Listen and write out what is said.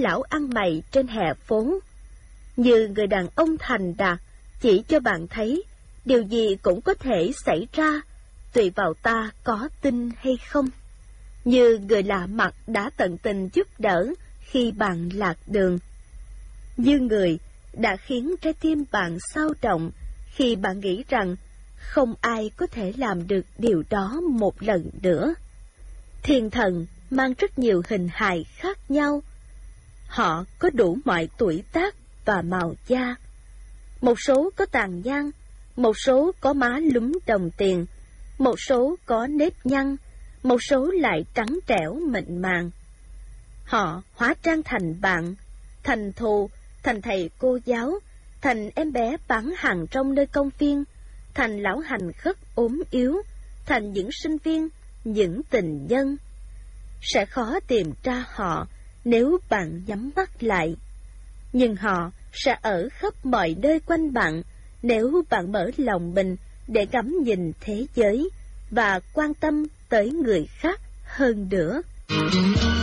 lão ăn mày trên hè phố. Như người đàn ông thành đạt chỉ cho bạn thấy điều gì cũng có thể xảy ra, tùy vào ta có tin hay không. Như người lạ mặt đã tận tình giúp đỡ khi bạn lạc đường. Như người đã khiến trái tim bạn xao động khi bạn nghĩ rằng không ai có thể làm được điều đó một lần nữa. Thiên thần mang rất nhiều hình hài khác nhau. Họ có đủ mọi tuổi tác và màu da. Một số có tàn nhang, một số có má lúm đồng tiền, một số có nếp nhăn, một số lại trắng trẻo mịn màng. Họ hóa trang thành bạn, thành thù, thành thầy cô giáo, thành em bé bán hàng trong nơi công viên, thành lão hành khất ốm yếu, thành những sinh viên, những tình nhân. Sẽ khó tìm ra họ nếu bạn nhắm mắt lại, nhưng họ sẽ ở khắp mọi nơi quanh bạn nếu bạn mở lòng mình để ngắm nhìn thế giới và quan tâm tới người khác hơn nữa.